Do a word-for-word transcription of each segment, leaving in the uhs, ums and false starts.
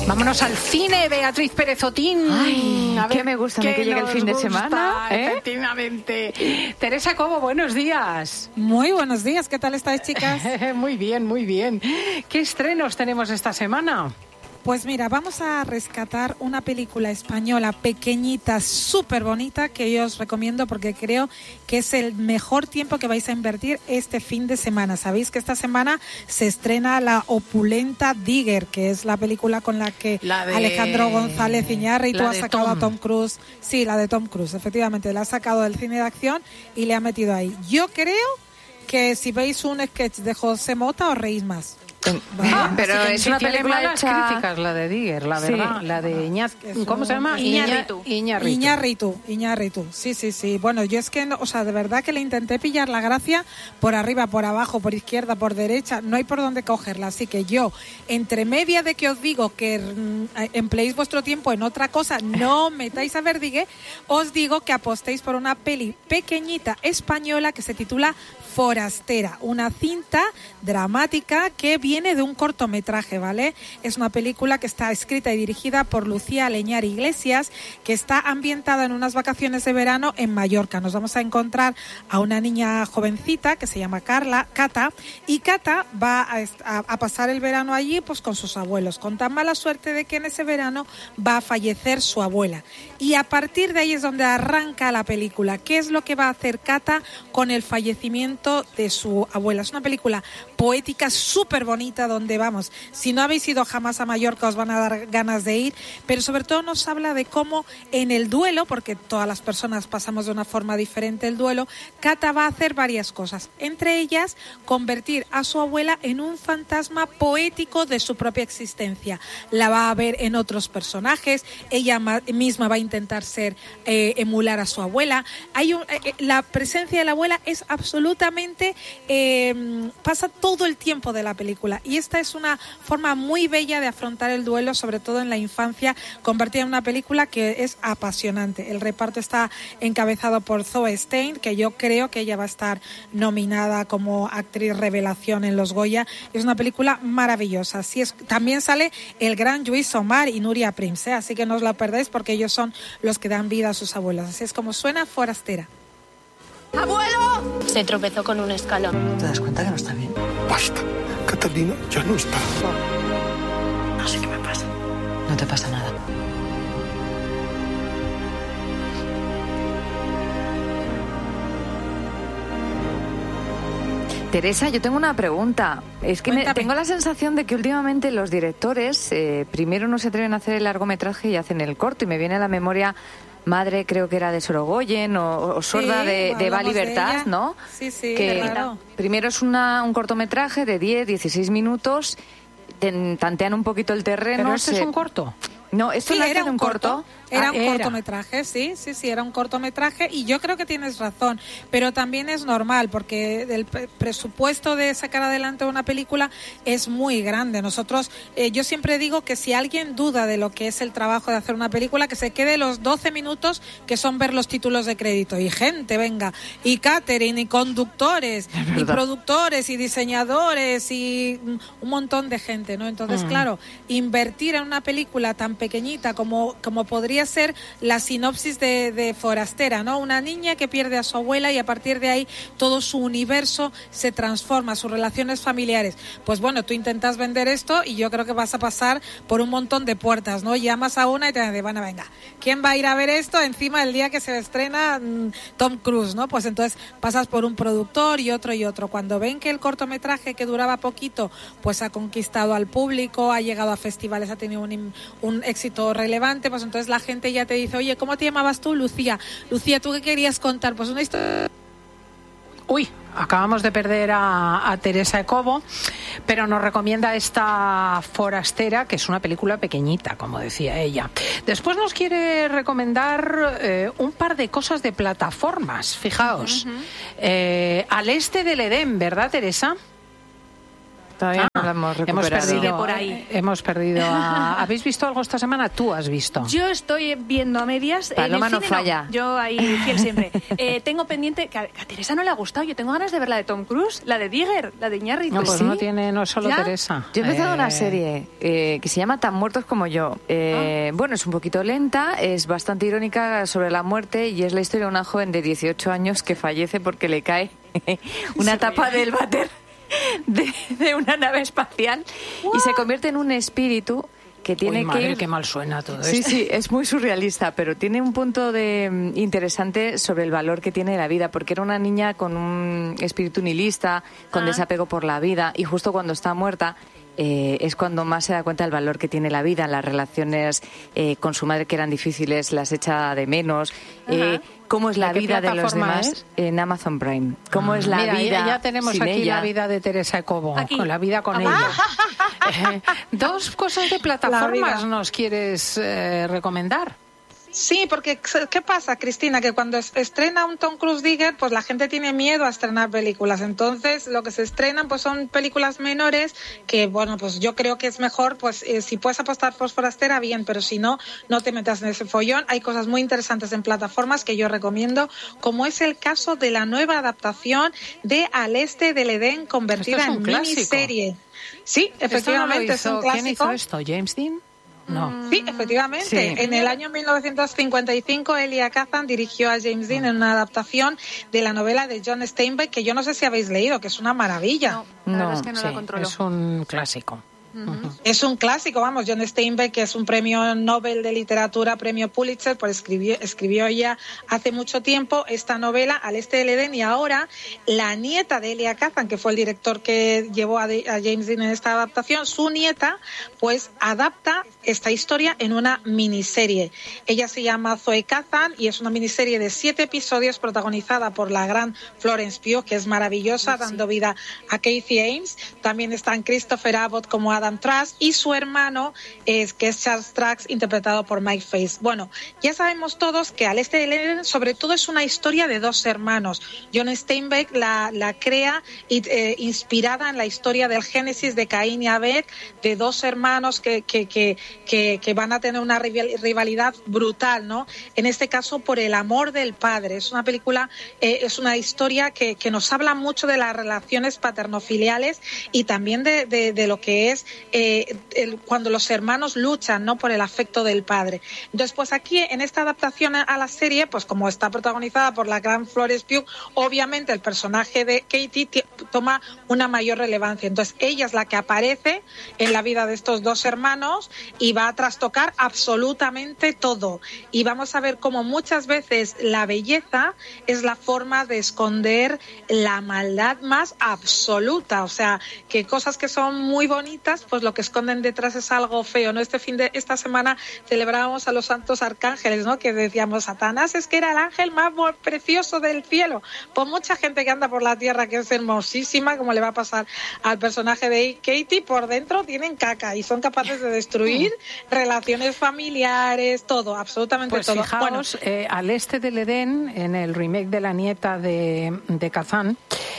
Vámonos al cine, Beatriz Pérez Otín. Ay, a ver, qué me gusta que llegue el fin de gusta, semana, ¿eh? Efectivamente. Teresa Cobo, buenos días. Muy buenos días, ¿qué tal estáis, chicas? Muy bien, muy bien. ¿Qué estrenos tenemos esta semana? Pues mira, vamos a rescatar una película española pequeñita, súper bonita, que yo os recomiendo porque creo que es el mejor tiempo que vais a invertir este fin de semana. Sabéis que esta semana se estrena la opulenta Digger, que es la película con la que la de... Alejandro González Iñárritu ha sacado Tom. a Tom Cruise. Sí, la de Tom Cruise, efectivamente, la ha sacado del cine de acción y le ha metido ahí. Yo creo que si veis un sketch de José Mota os reís más. Vale. Ah, pero es sí una tiene película malas hecha... críticas, la de Digger, la verdad, sí. la de Iñaz... ¿Cómo se llama? Iñárritu. Iñárritu. Iñárritu, Iñárritu. Sí, sí, sí. Bueno, yo es que, no, o sea, de verdad que le intenté pillar la gracia por arriba, por abajo, por izquierda, por derecha. No hay por dónde cogerla. Así que yo, entre media de que os digo que mm, empleéis vuestro tiempo en otra cosa, no metáis a ver Digger, os digo que apostéis por una peli pequeñita española que se titula Forastera, una cinta dramática que viene de un cortometraje, ¿vale? Es una película que está escrita y dirigida por Lucía Leñar Iglesias, que está ambientada en unas vacaciones de verano en Mallorca. Nos vamos a encontrar a una niña jovencita que se llama Carla, Cata, y Cata va a, a, a pasar el verano allí pues con sus abuelos, con tan mala suerte de que en ese verano va a fallecer su abuela. Y a partir de ahí es donde arranca la película. ¿Qué es lo que va a hacer Cata con el fallecimiento de su abuela? Es una película poética súper bonita donde, vamos, si no habéis ido jamás a Mallorca os van a dar ganas de ir, pero sobre todo nos habla de cómo en el duelo, porque todas las personas pasamos de una forma diferente el duelo, Cata va a hacer varias cosas, entre ellas convertir a su abuela en un fantasma poético de su propia existencia. La va a ver en otros personajes, ella misma va a intentar ser, eh, emular a su abuela. Hay un, eh, la presencia de la abuela es absolutamente, eh, pasa todo el tiempo de la película, y esta es una forma muy bella de afrontar el duelo, sobre todo en la infancia, convertida en una película que es apasionante. El reparto está encabezado por Zoe Stein, que yo creo que ella va a estar nominada como actriz revelación en los Goya. Es una película maravillosa. Así es, también sale el gran Lluís Omar y Núria Prims, ¿eh? Así que no os la perdéis porque ellos son los que dan vida a sus abuelas. Así es como suena Forastera. ¡Abuelo! Se tropezó con un escalón. ¿Te das cuenta que no está bien? Basta. Catalina ya no está. No sé qué me pasa. No te pasa nada. Teresa, yo tengo una pregunta. Es que me, tengo la sensación de que últimamente los directores eh, primero no se atreven a hacer el largometraje y hacen el corto, y me viene a la memoria Madre, creo que era de Sorogoyen, o, o Sorda sí, de, de Va Libertad, de ¿no? Sí, sí, que claro. Primero es una, un cortometraje de diez, dieciséis minutos, ten, tantean un poquito el terreno. ¿Pero este se... es un corto? No, esto sí, no era de un, un corto. corto. Era ah, un era. cortometraje, sí, sí, sí, era un cortometraje, y yo creo que tienes razón, pero también es normal porque el presupuesto de sacar adelante una película es muy grande. Nosotros, eh, yo siempre digo que si alguien duda de lo que es el trabajo de hacer una película, que se quede los doce minutos que son ver los títulos de crédito, y gente, venga, y catering, y conductores, y productores, y diseñadores, y un montón de gente, ¿no? Entonces, mm. claro, invertir en una película tan pequeñita como, como podría ser la sinopsis de, de Forastera, ¿no? Una niña que pierde a su abuela y a partir de ahí todo su universo se transforma, sus relaciones familiares. Pues bueno, tú intentas vender esto y yo creo que vas a pasar por un montón de puertas, ¿no? Llamas a una y te dicen, bueno, venga, ¿quién va a ir a ver esto encima del día que se estrena mmm, Tom Cruise, ¿no? Pues entonces pasas por un productor y otro y otro. Cuando ven que el cortometraje, que duraba poquito, pues ha conquistado al público, ha llegado a festivales, ha tenido un, un éxito relevante, pues entonces la gente ya te dice, oye, ¿cómo te llamabas tú? Lucía. Lucía, ¿tú qué querías contar? Pues una historia... Uy, acabamos de perder a, a Teresa Cobo, pero nos recomienda esta Forastera, que es una película pequeñita, como decía ella. Después nos quiere recomendar eh, un par de cosas de plataformas, fijaos. Uh-huh. eh, Al este del Edén, ¿verdad, Teresa? Todavía no la hemos recuperado. Hemos perdido, por ahí. Hemos perdido a... ¿Habéis visto algo esta semana? ¿Tú has visto? Yo estoy viendo a medias. Paloma en el no cine, falla. No. Yo ahí fiel siempre. eh, tengo pendiente, que a, a Teresa no le ha gustado. Yo tengo ganas de ver la de Tom Cruise, la de Digger, la de Iñárritu. No, pues ¿Sí? no tiene, no es solo ¿Ya? Teresa. Yo he empezado Eh, una serie eh, que se llama Tan muertos como yo. Eh, Ah. Bueno, es un poquito lenta, es bastante irónica sobre la muerte y es la historia de una joven de dieciocho años que fallece porque le cae una tapa del váter de, de una nave espacial y se convierte en un espíritu que tiene Uy, madre, que ir... qué mal suena todo Sí, esto. sí, es muy surrealista, pero tiene un punto de mm, interesante sobre el valor que tiene la vida, porque era una niña con un espíritu nihilista, con Ah. desapego por la vida, y justo cuando está muerta eh, es cuando más se da cuenta del valor que tiene la vida. Las relaciones eh, con su madre, que eran difíciles, las echa de menos. Eh, cómo es la ¿De qué vida de los plataforma demás es? en Amazon Prime. Cómo es la Mira, vida ya, ya tenemos sin aquí ella. la vida de Teresa Cobo, Aquí. con la vida con Ah, ella. Eh, dos cosas de La plataformas vida. nos quieres eh, recomendar. Sí, porque ¿qué pasa, Cristina? Que cuando es- estrena un Tom Cruise Digger, pues la gente tiene miedo a estrenar películas. Entonces, lo que se estrenan pues son películas menores que, bueno, pues yo creo que es mejor, pues eh, si puedes apostar por Forastera, bien, pero si no, no te metas en ese follón. Hay cosas muy interesantes en plataformas que yo recomiendo, como es el caso de la nueva adaptación de Al Este del Edén, convertida Esto es en un clásico. miniserie. Sí, Esto no lo efectivamente, es hizo- un clásico. ¿Quién hizo esto? ¿James Dean? No. Sí, efectivamente. Sí. En el año mil novecientos cincuenta y cinco, Elia Kazan dirigió a James Dean en una adaptación de la novela de John Steinbeck, que yo no sé si habéis leído, que es una maravilla. No, la verdad No, es que no Sí, la controlo. es un clásico. Ujú. Es un clásico, vamos, John Steinbeck, que es un premio Nobel de literatura, premio Pulitzer, pues escribió, escribió ya hace mucho tiempo esta novela, Al Este del Edén, y ahora la nieta de Elia Kazan, que fue el director que llevó a, de- a James Dean en esta adaptación, su nieta, pues adapta esta historia en una miniserie. Ella se llama Zoe Kazan y es una miniserie de siete episodios protagonizada por la gran Florence Pugh, que es maravillosa, dando vida a Kathy Ames. También están Christopher Abbott como Adam Trask y su hermano, es, que es Charles Trask, interpretado por Mike Face. Bueno, ya sabemos todos que Al Este del Edén sobre todo es una historia de dos hermanos. John Steinbeck la, la crea y, eh, inspirada en la historia del Génesis de Caín y Abel, de dos hermanos que, que, que, que, que van a tener una rival- rivalidad brutal, ¿no? En este caso por el amor del padre. Es una película, eh, es una historia que, que nos habla mucho de las relaciones paternofiliales y también de, de, de lo que es eh, el, cuando los hermanos luchan, ¿no?, por el afecto del padre. Entonces, pues aquí en esta adaptación a, a la serie, pues como está protagonizada por la gran Florence Pugh, obviamente el personaje de Katie t- toma una mayor relevancia. Entonces, ella es la que aparece en la vida de estos dos hermanos y va a trastocar absolutamente todo. Y vamos a ver cómo muchas veces la belleza es la forma de esconder la maldad más absoluta. O sea, que cosas que son muy bonitas, pues lo que esconden detrás es algo feo, ¿no? Este fin de esta semana celebrábamos a los santos arcángeles, ¿no? Que decíamos, Satanás es que era el ángel más bo- precioso del cielo. Pues mucha gente que anda por la tierra que es hermosísima, como le va a pasar al personaje de Katie, por dentro tienen caca y son capaces de destruir relaciones familiares, todo, absolutamente Pues todo. fijaos, eh, Al Este del Edén, en el remake de la nieta de, de Kazan,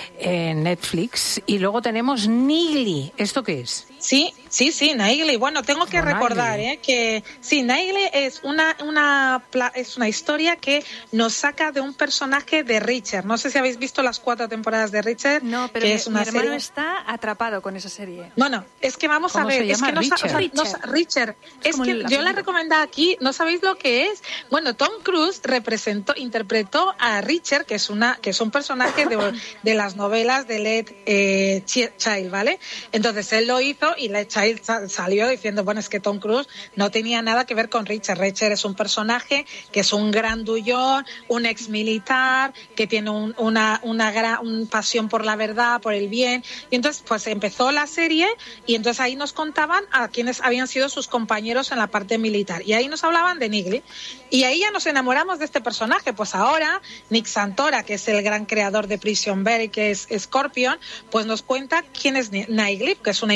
en Netflix, y luego tenemos Nigli. ¿Esto qué es? Sí, sí, sí, Naigli. Bueno, tengo que No, recordar Naigli. ¿eh? que sí, Naigli es una, una, pla- es una historia que nos saca de un personaje de Richard. No sé si habéis visto las cuatro temporadas de Richard. No, pero que mi, es una mi hermano serie... está atrapado con esa serie. Bueno, es que vamos a ¿Cómo ver, se es llama? que no sa- o sea, Richard. no sa- Richard, Es es como que el yo la apellido. recomendaba aquí, no sabéis lo que es. Bueno, Tom Cruise representó, interpretó a Richard, que es una, que es un personaje de, de las novelas de Led eh, Chi- Child, ¿vale? Entonces él lo hizo y Led Child sa- salió diciendo, bueno, es que Tom Cruise no tenía nada que ver con Richard. Richard es un personaje que es un grandullón, un ex militar, que tiene un- una, una gran un pasión por la verdad, por el bien. Y entonces, pues empezó la serie y entonces ahí nos contaban a quienes habían sido sus compañeros en la parte militar. Y ahí nos hablaban de Nigli. Y ahí ya nos enamoramos de este personaje. Pues ahora, Nick Santora, que es el gran creador de Prison Break, que es Scorpion, pues nos cuenta quién es Nigli, que es una investigadora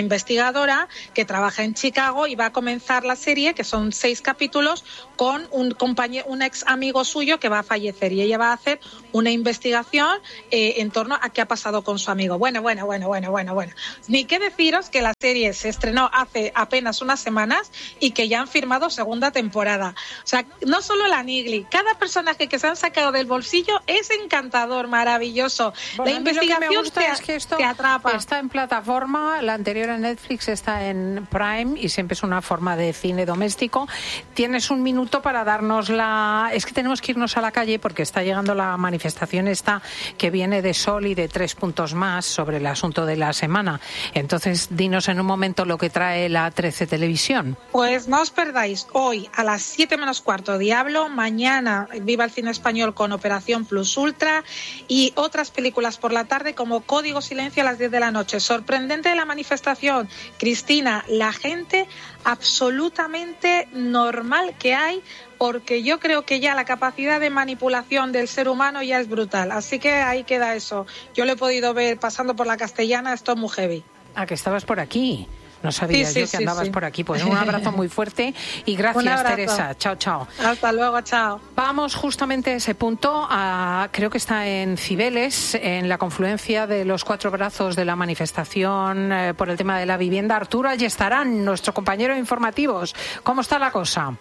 operadora que trabaja en Chicago y va a comenzar la serie, que son seis capítulos, con un compañero, un ex amigo suyo que va a fallecer y ella va a hacer una investigación eh, en torno a qué ha pasado con su amigo. Bueno, bueno, bueno, bueno, bueno, bueno. Ni qué deciros que la serie se estrenó hace apenas unas semanas y que ya han firmado segunda temporada. O sea, no solo la Nigli, cada personaje que se han sacado del bolsillo es encantador, maravilloso. Bueno, la investigación lo que me gusta te, es que esto te atrapa. Está en plataforma, la anterior en Netflix está en Prime y siempre es una forma de cine doméstico. Tienes un minuto para darnos la... Es que tenemos que irnos a la calle porque está llegando la manifestación esta que viene de Sol y de Tres Puntos Más sobre el asunto de la semana. Entonces, dinos en un momento lo que trae la trece Televisión. Pues no os perdáis hoy a las siete menos cuarto Diablo, mañana Viva el Cine Español con Operación Plus Ultra y otras películas por la tarde como Código Silencio a las diez de la noche. Sorprendente la manifestación, Cristina, la gente absolutamente normal que hay, porque yo creo que ya la capacidad de manipulación del ser humano ya es brutal. Así que ahí queda eso. Yo lo he podido ver pasando por la Castellana, esto es muy heavy. Ah, que estabas por aquí. No sabía sí, sí, yo que sí, andabas sí. por aquí. Pues un abrazo muy fuerte y gracias, Teresa. Chao, chao. Hasta luego, chao. Vamos justamente a ese punto. A, creo que está en Cibeles, en la confluencia de los cuatro brazos de la manifestación eh, por el tema de la vivienda. Arturo Ayestarán, nuestro compañero de informativos. ¿Cómo está la cosa?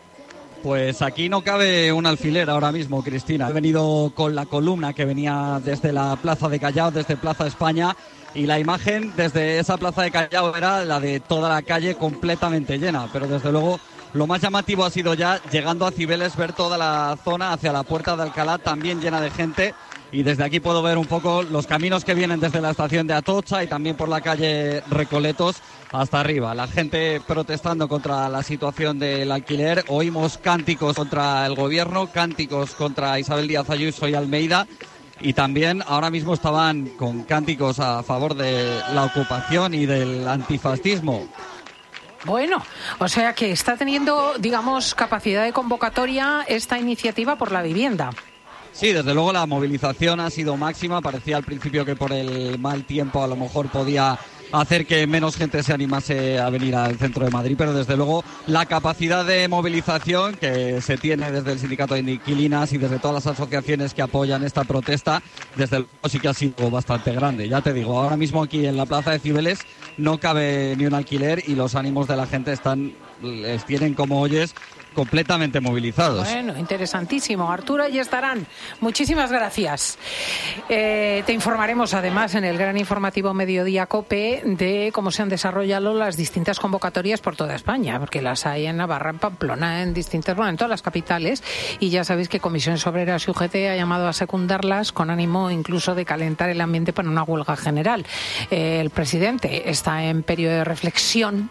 Pues aquí no cabe un alfiler ahora mismo, Cristina. He venido con la columna que venía desde la Plaza de Callao, desde Plaza España, y la imagen desde esa Plaza de Callao era la de toda la calle completamente llena. Pero desde luego lo más llamativo ha sido ya, llegando a Cibeles, ver toda la zona hacia la Puerta de Alcalá también llena de gente. Y desde aquí puedo ver un poco los caminos que vienen desde la estación de Atocha y también por la calle Recoletos hasta arriba. La gente protestando contra la situación del alquiler. Oímos cánticos contra el gobierno, cánticos contra Isabel Díaz Ayuso y Almeida. Y también ahora mismo estaban con cánticos a favor de la ocupación y del antifascismo. Bueno, o sea que está teniendo, digamos, capacidad de convocatoria esta iniciativa por la vivienda. Sí, desde luego la movilización ha sido máxima. Parecía al principio que por el mal tiempo a lo mejor podía hacer que menos gente se animase a venir al centro de Madrid, pero desde luego la capacidad de movilización que se tiene desde el sindicato de inquilinas y desde todas las asociaciones que apoyan esta protesta, desde luego sí que ha sido bastante grande. Ya te digo, ahora mismo aquí en la plaza de Cibeles no cabe ni un alquiler y los ánimos de la gente están, les tienen, como oyes, completamente movilizados. Bueno, interesantísimo. Arturo Ayestarán, muchísimas gracias. Eh, te informaremos además en el gran informativo Mediodía COPE de cómo se han desarrollado las distintas convocatorias por toda España, porque las hay en Navarra, en Pamplona, en distintas, bueno, en todas las capitales, y ya sabéis que Comisiones Obreras y U G T ha llamado a secundarlas con ánimo incluso de calentar el ambiente para una huelga general. Eh, el presidente está en periodo de reflexión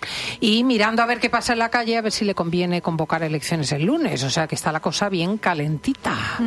y mirando a ver qué pasa en la calle, a ver si le conviene convocar elecciones el lunes. O sea que está la cosa bien calentita. Uh-huh.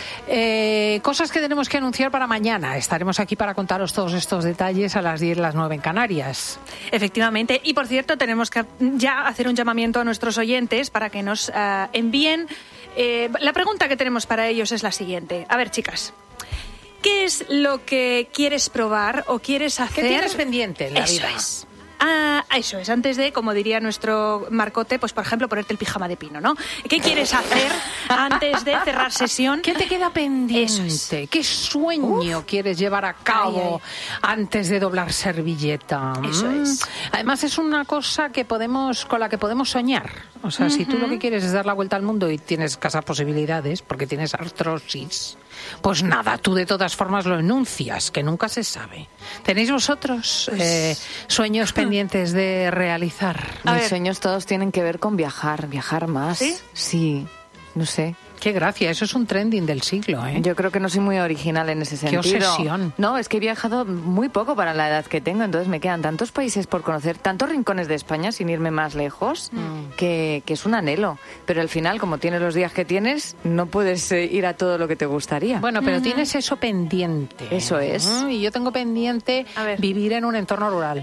eh, cosas que tenemos que anunciar para mañana. Estaremos aquí para contaros todos estos detalles a las diez, las nueve en Canarias. Efectivamente. Y por cierto, tenemos que ya hacer un llamamiento a nuestros oyentes para que nos uh, envíen. Eh, la pregunta que tenemos para ellos es la siguiente. A ver, chicas, ¿qué es lo que quieres probar o quieres hacer? ¿Qué tienes pendiente en la Eso vida? Es. Ah, eso es, antes de, como diría nuestro Marcote, pues por ejemplo ponerte el pijama de pino, ¿no? ¿Qué quieres hacer antes de cerrar sesión? ¿Qué te queda pendiente? Es. ¿Qué sueño Uf. quieres llevar a cabo ay, ay. antes de doblar servilleta? Eso mm. es. Además es una cosa que podemos, con la que podemos soñar. O sea, uh-huh. si tú lo que quieres es dar la vuelta al mundo y tienes escasas posibilidades porque tienes artrosis, pues nada, tú de todas formas lo enuncias, que nunca se sabe. ¿Tenéis vosotros pues... eh, sueños pendientes de realizar? A Mis ver. sueños todos tienen que ver con viajar, viajar más. ¿Sí? Sí, no sé. Qué gracia, eso es un trending del siglo, ¿eh? Yo creo que no soy muy original en ese sentido. Qué obsesión. No, es que he viajado muy poco para la edad que tengo, entonces me quedan tantos países por conocer, tantos rincones de España sin irme más lejos, mm. que, que es un anhelo. Pero al final, como tienes los días que tienes, no puedes eh, ir a todo lo que te gustaría. Bueno, pero uh-huh. tienes eso pendiente. Eso es. Uh-huh. Y yo tengo pendiente vivir en un entorno rural.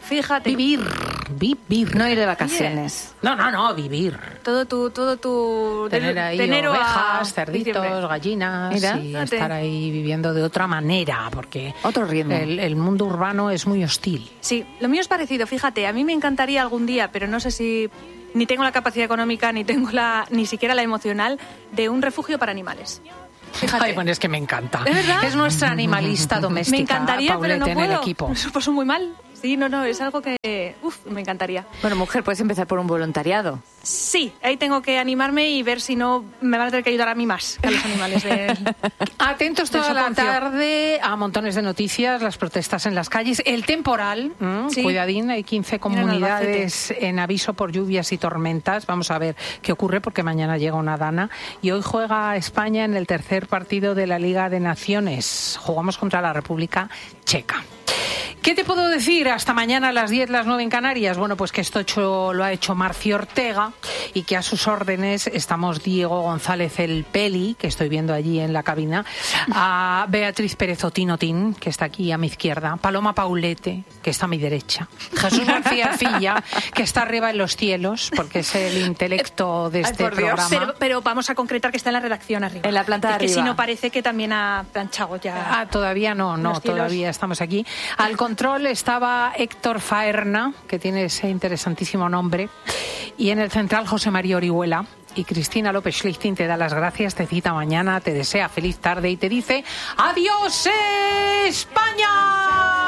Fíjate. Vivir, vivir. No ir de vacaciones. No, no, no, vivir. Todo tu, todo tu Tener ahí de enero ovejas, a cerditos, diciembre. gallinas Mira, y fíjate. estar ahí viviendo de otra manera, porque Otro ritmo. el, el mundo urbano es muy hostil. Sí, lo mío es parecido, fíjate, a mí me encantaría algún día, pero no sé si ni tengo la capacidad económica, ni tengo la, ni siquiera la emocional, de un refugio para animales. Fíjate. Ay, bueno, es que me encanta. ¿Es verdad? Es nuestra animalista doméstica, Me encantaría, Paulette, pero no en puedo. el equipo. Me paso muy mal. Sí, no, no, es algo que, uf, me encantaría. Bueno, mujer, puedes empezar por un voluntariado. Sí, ahí tengo que animarme y ver si no me van a tener que ayudar a mí más que a los animales. De... Atentos del toda la soponcio. tarde a montones de noticias, las protestas en las calles, el temporal, ¿m? Sí. Cuidadín, hay quince Mira, en comunidades en aviso por lluvias y tormentas. Vamos a ver qué ocurre porque mañana llega una dana y hoy juega España en el tercer partido de la Liga de Naciones. Jugamos contra la República Checa. ¿Qué te puedo decir? Hasta mañana a las diez, las nueve en Canarias. Bueno, pues que esto hecho, lo ha hecho Marcio Ortega y que a sus órdenes estamos Diego González el Peli, que estoy viendo allí en la cabina, a Beatriz Pérez Otinotín, que está aquí a mi izquierda, Paloma Paulete, que está a mi derecha, Jesús García Arcilla, que está arriba en los cielos, porque es el intelecto de este programa. Pero, pero vamos a concretar que está en la redacción arriba. En la planta de Es que arriba. si no parece que también ha planchado ya. Ah, todavía no, no, Los cielos. todavía estamos aquí. Al control estaba Héctor Faerna, que tiene ese interesantísimo nombre, y en el central José María Orihuela. Y Cristina López Schlichting te da las gracias, te cita mañana, te desea feliz tarde y te dice ¡Adiós, España!